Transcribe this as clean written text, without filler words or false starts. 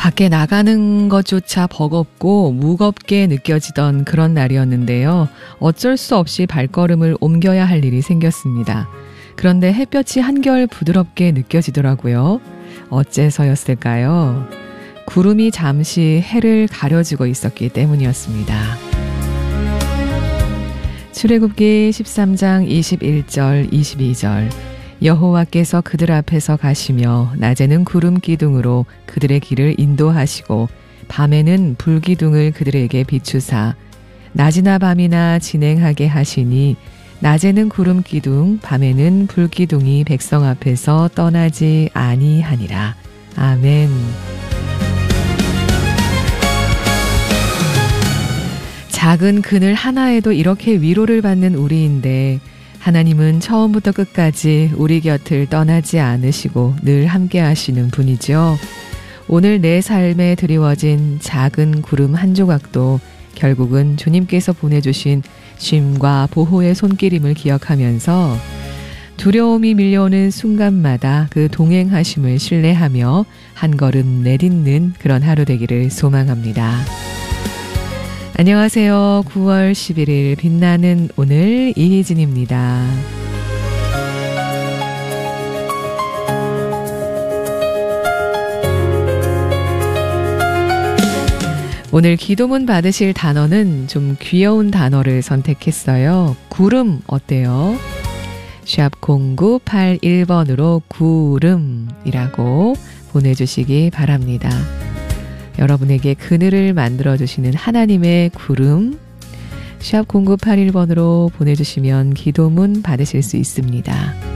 밖에 나가는 것조차 버겁고 무겁게 느껴지던 그런 날이었는데요. 어쩔 수 없이 발걸음을 옮겨야 할 일이 생겼습니다. 그런데 햇볕이 한결 부드럽게 느껴지더라고요. 어째서였을까요? 구름이 잠시 해를 가려주고 있었기 때문이었습니다. 출애굽기 13장 21절 22절 여호와께서 그들 앞에서 가시며 낮에는 구름 기둥으로 그들의 길을 인도하시고 밤에는 불 기둥을 그들에게 비추사 낮이나 밤이나 진행하게 하시니 낮에는 구름 기둥 밤에는 불 기둥이 백성 앞에서 떠나지 아니하니라. 아멘. 작은 그늘 하나에도 이렇게 위로를 받는 우리인데 하나님은 처음부터 끝까지 우리 곁을 떠나지 않으시고 늘 함께 하시는 분이죠. 오늘 내 삶에 드리워진 작은 구름 한 조각도 결국은 주님께서 보내주신 쉼과 보호의 손길임을 기억하면서 두려움이 밀려오는 순간마다 그 동행하심을 신뢰하며 한 걸음 내딛는 그런 하루 되기를 소망합니다. 안녕하세요. 9월 11일 빛나는 오늘 이희진입니다. 오늘 기도문 받으실 단어는 좀 귀여운 단어를 선택했어요. 구름 어때요? 샵 0981번으로 구름이라고 보내주시기 바랍니다. 여러분에게 그늘을 만들어주시는 하나님의 구름 샵 0981번으로 보내주시면 기도문 받으실 수 있습니다.